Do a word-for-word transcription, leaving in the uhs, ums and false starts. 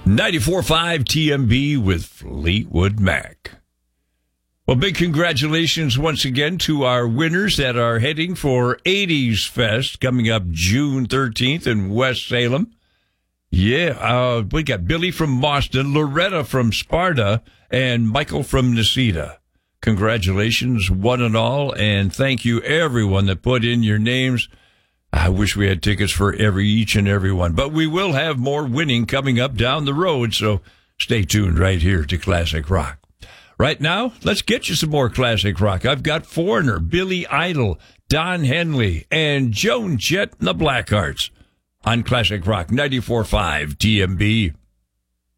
ninety-four point five T M B with Fleetwood Mac. Well, big congratulations once again to our winners that are heading for eighties Fest coming up June thirteenth in West Salem. Yeah, uh, we got Billy from Boston, Loretta from Sparta, and Michael from Necedah. Congratulations, one and all, and thank you everyone that put in your names. I wish we had tickets for every each and every one, but we will have more winning coming up down the road, so stay tuned right here to Classic Rock. Right now, let's get you some more Classic Rock. I've got Foreigner, Billy Idol, Don Henley, and Joan Jett and the Blackhearts on Classic Rock ninety-four point five T M B.